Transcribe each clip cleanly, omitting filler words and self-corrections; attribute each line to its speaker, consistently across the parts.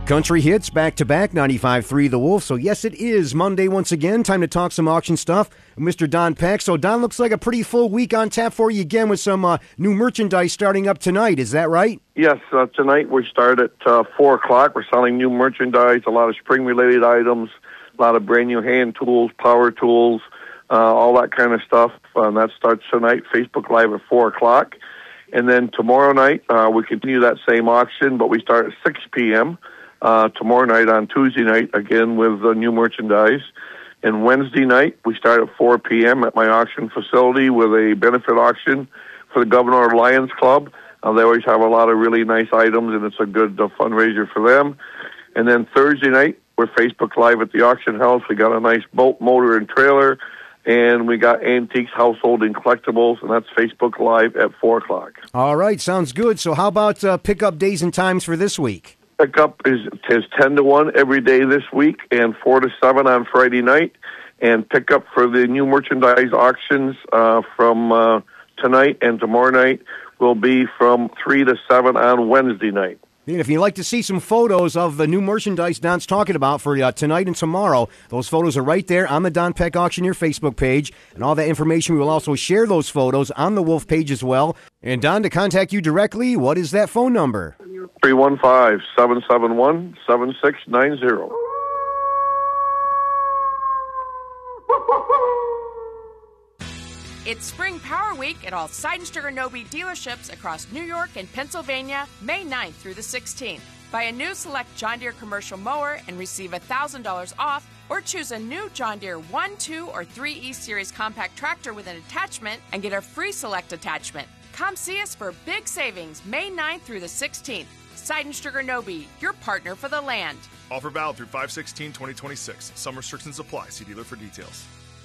Speaker 1: Country hits back-to-back, 95.3 The Wolf. So, yes, it is Monday once again. Time to talk some auction stuff. Mr. Don Peck. So, Don, looks like a pretty full week on tap for you again with some new merchandise starting up tonight. Is that right?
Speaker 2: Yes, tonight we start at 4 o'clock. We're selling new merchandise, a lot of spring-related items, a lot of brand-new hand tools, power tools, all that kind of stuff. That starts tonight, Facebook Live at 4 o'clock. And then tomorrow night, we continue that same auction, but we start at 6 p.m., tomorrow night on Tuesday night, again with new merchandise. And Wednesday night, we start at 4 p.m. at my auction facility with a benefit auction for the Governor Lions Club. They always have a lot of really nice items, and it's a good fundraiser for them. And then Thursday night, we're Facebook Live at the auction house. We got a nice boat, motor, and trailer. And we got antiques, household, and collectibles, and that's Facebook Live at 4 o'clock.
Speaker 1: All right, sounds good. So how about pickup days and times for this week?
Speaker 2: Pickup is 10 to 1 every day this week and 4 to 7 on Friday night. And pickup for the new merchandise auctions from tonight and tomorrow night will be from 3 to 7 on Wednesday night.
Speaker 1: And if you'd like to see some photos of the new merchandise Don's talking about for tonight and tomorrow, those photos are right there on the Don Peck Auctioneer Facebook page. And all that information, we will also share those photos on the Wolf page as well. And Don, to contact you directly, what is that phone number?
Speaker 2: 315-771-7690.
Speaker 3: It's Spring Power Week at all Seidenstriger Nobe dealerships across New York and Pennsylvania, May 9th through the 16th. Buy a new select John Deere commercial mower and receive $1,000 off, or choose a new John Deere 1, 2, or 3E Series compact tractor with an attachment and get a free select attachment. Come see us for big savings May 9th through the 16th. Seidenstriger Nobe, your partner for the land.
Speaker 4: Offer valid through 5/16/2026. Some restrictions apply. See dealer for details.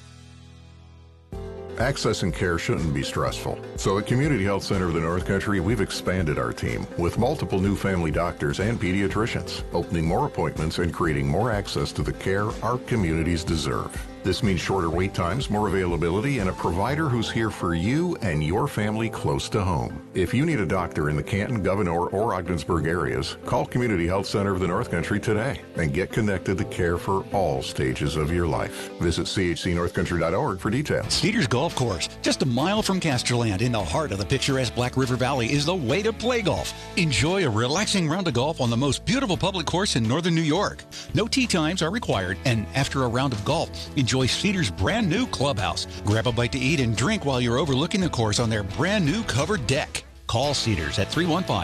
Speaker 5: Accessing care shouldn't be stressful. So at Community Health Center of the North Country, we've expanded our team with multiple new family doctors and pediatricians, opening more appointments and creating more access to the care our communities deserve. This means shorter wait times, more availability, and a provider who's here for you and your family close to home. If you need a doctor in the Canton, Gouverneur, or Ogdensburg areas, call Community Health Center of the North Country today and get connected to care for all stages of your life. Visit chcnorthcountry.org for details.
Speaker 6: Cedars Golf Course, just a mile from Casterland in the heart of the picturesque Black River Valley, is the way to play golf. Enjoy a relaxing round of golf on the most beautiful public course in northern New York. No tee times are required, and after a round of golf, enjoy Cedars' brand new clubhouse. Grab a bite to eat and drink while you're overlooking the course on their brand new covered deck. Call Cedars at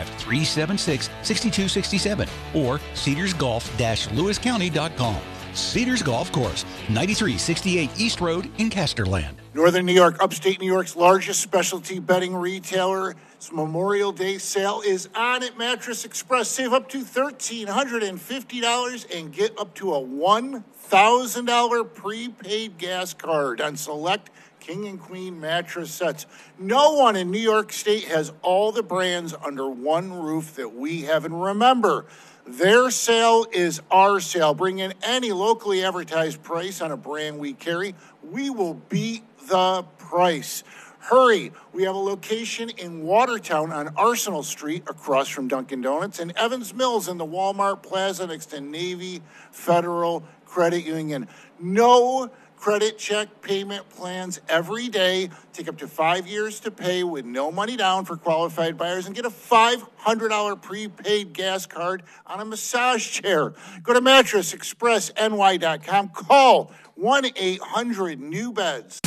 Speaker 6: 315-376-6267 or cedarsgolf-lewiscounty.com. Cedars Golf Course, 9368 East Road in Casterland.
Speaker 7: Northern New York, upstate New York's largest specialty bedding retailer. Its Memorial Day sale is on at Mattress Express. Save up to $1,350 and get up to a $1,000 prepaid gas card on select King and Queen mattress sets. No one in New York State has all the brands under one roof that we have. And remember, their sale is our sale. Bring in any locally advertised price on a brand we carry. We will beat the price. Hurry. We have a location in Watertown on Arsenal Street across from Dunkin' Donuts, and Evans Mills in the Walmart Plaza next to Navy Federal Credit Union. No credit check payment plans every day. Take up to 5 years to pay with no money down for qualified buyers, and get a $500 prepaid gas card on a massage chair. Go to mattressexpressny.com. Call 1-800-NEW-BEDS.